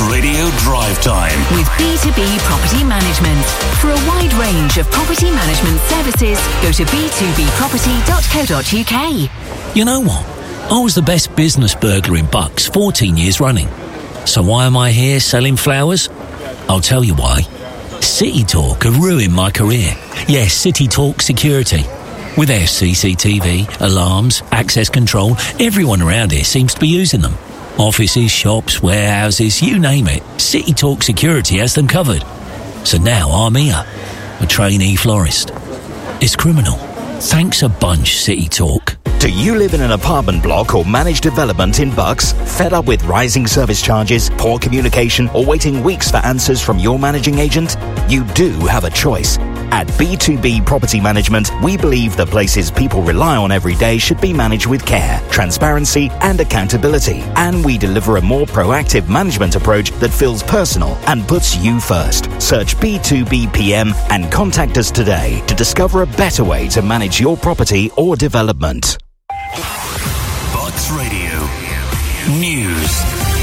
Radio Drive Time with B2B Property Management. For a wide range of property management services, go to b2bproperty.co.uk. You know what? I was the best business burglar in Bucks 14 years running. So why am I here selling flowers? I'll tell you why. City Talk have ruined my career. Yes, City Talk Security. With their CCTV, alarms, access control, everyone around here seems to be using them. Offices, shops, warehouses, you name it. City Talk Security has them covered. So now I'm here, a trainee florist. It's criminal. Thanks a bunch, City Talk. Do you live in an apartment block or managed development in Bucks? Fed up with rising service charges, poor communication, or waiting weeks for answers from your managing agent? You do have a choice. At B2B Property Management, we believe the places people rely on every day should be managed with care, transparency, and accountability. And we deliver a more proactive management approach that feels personal and puts you first. Search B2B PM and contact us today to discover a better way to manage your property or development. Bucks Radio News.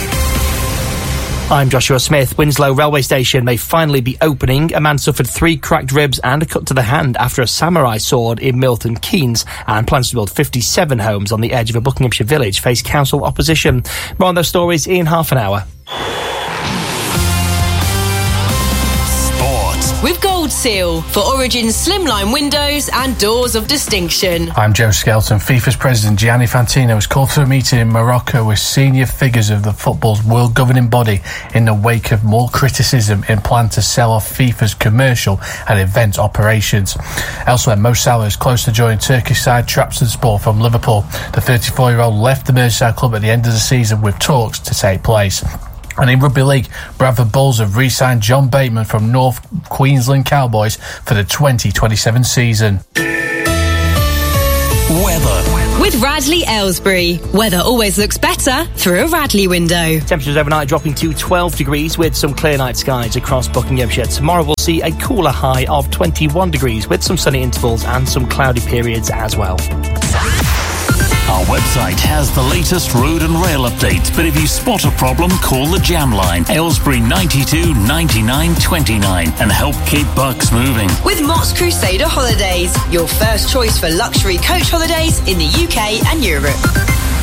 I'm Joshua Smith. Winslow Railway Station may finally be opening. A man suffered 3 cracked ribs and a cut to the hand after a samurai sword in Milton Keynes, and plans to build 57 homes on the edge of a Buckinghamshire village face council opposition. More on those stories in half an hour. With Gold Seal for Origin slimline windows and doors of distinction. I'm Joe Skelton. FIFA's president Gianni Infantino has called for a meeting in Morocco with senior figures of the football's world governing body in the wake of more criticism in plan to sell off FIFA's commercial and event operations. Elsewhere, Mo Salah is close to joining Turkish side Trabzonspor from Liverpool. The 34-year-old left the Merseyside club at the end of the season with talks to take place. And in Rugby League, Bradford Bulls have re-signed John Bateman from North Queensland Cowboys for the 2027 season. Weather. With Radley Aylesbury. Weather always looks better through a Radley window. Temperatures overnight dropping to 12 degrees with some clear night skies across Buckinghamshire. Tomorrow we'll see a cooler high of 21 degrees with some sunny intervals and some cloudy periods as well. Our website has the latest road and rail updates, but if you spot a problem, call the Jam Line, Aylesbury 92 99 29, and help keep Bucks moving. With Mott's Crusader Holidays, your first choice for luxury coach holidays in the UK and Europe.